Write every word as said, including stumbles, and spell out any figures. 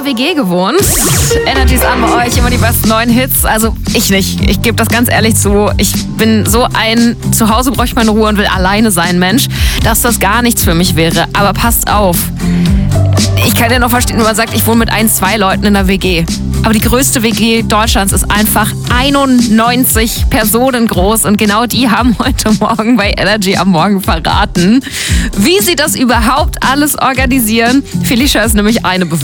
W G gewohnt. Energy's an bei euch, immer die besten neuen Hits. Also ich nicht. Ich gebe das ganz ehrlich zu. Ich bin so ein Zuhause brauche ich meine Ruhe und will alleine sein Mensch, dass das gar nichts für mich wäre. Aber passt auf. Ich kann ja noch verstehen, wenn man sagt, ich wohne mit ein, zwei Leuten in der W G. Aber die größte W G Deutschlands ist einfach einundneunzig Personen groß. Und genau die haben heute Morgen bei Energy am Morgen verraten, wie sie das überhaupt alles organisieren. Felicia ist nämlich eine Bewohnerin.